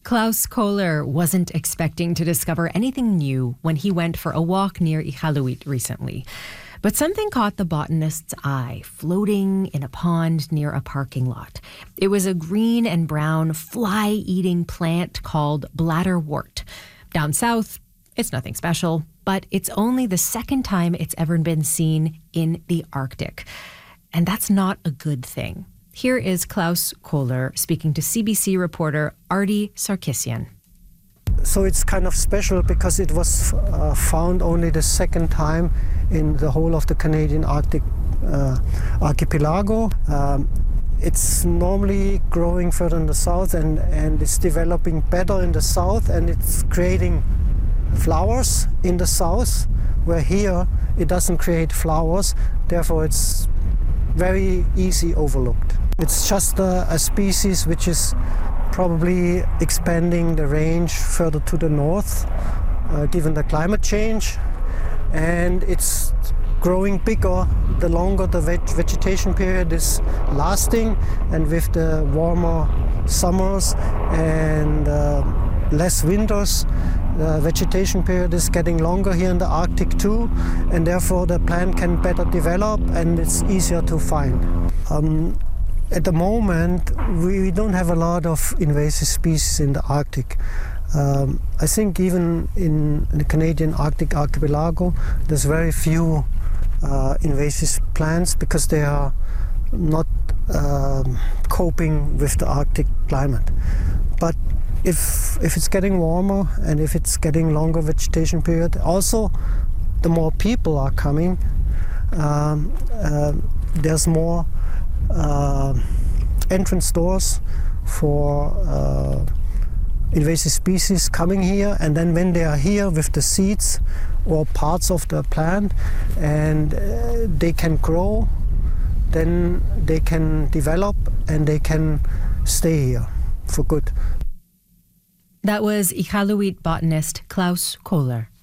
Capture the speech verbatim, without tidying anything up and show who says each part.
Speaker 1: Klaus Kohler wasn't expecting to discover anything new when he went for a walk near Iqaluit recently. But something caught the botanist's eye, floating in a pond near a parking lot. It was a green and brown fly-eating plant called bladderwort. Down south, it's nothing special, but it's only the second time it's ever been seen in the Arctic. And that's not a good thing. Here is Klaus Kohler speaking to C B C reporter Artie Sarkissian.
Speaker 2: So it's kind of special because it was uh, found only the second time in the whole of the Canadian Arctic uh, archipelago. Um, it's normally growing further in the south and, and it's developing better in the south, and it's creating flowers in the south, where here it doesn't create flowers, therefore it's very easy overlooked. It's just a, a species which is probably expanding the range further to the north, uh, given the climate change, and it's growing bigger the longer the veg- vegetation period is lasting, and with the warmer summers and uh, less winters, the vegetation period is getting longer here in the Arctic too, and therefore the plant can better develop and it's easier to find. Um, At the moment, we don't have a lot of invasive species in the Arctic. Um, I think even in the Canadian Arctic archipelago, there's very few uh, invasive plants because they are not uh, coping with the Arctic climate. But if, if it's getting warmer and if it's getting longer vegetation period, also the more people are coming, um, uh, there's more Uh, entrance doors for uh, invasive species coming here, and then when they are here with the seeds or parts of the plant and uh, they can grow, then they can develop and they can stay here for good.
Speaker 1: That was Iqaluit botanist Klaus Kohler.